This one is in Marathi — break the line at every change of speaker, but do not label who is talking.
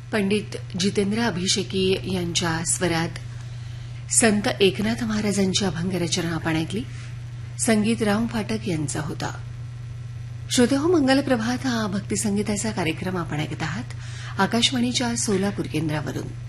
पंडित जितेंद्र अभिषेकी यांच्या स्वरात संत एकनाथ महाराजांची अभंग रचना आपण ऐकली. संगीत राम फाटक यांचा होता. श्रोतेहो, मंगल प्रभात हा भक्तिसंगीताचा कार्यक्रम आपण ऐकत आहात आकाशवाणीच्या सोलापूर केंद्रावरून.